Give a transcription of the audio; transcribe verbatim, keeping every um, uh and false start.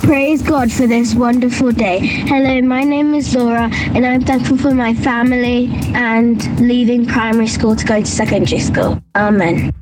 Praise God for this wonderful day. Hello, my name is Laura, and I'm thankful for my family and leaving primary school to go to secondary school. Amen.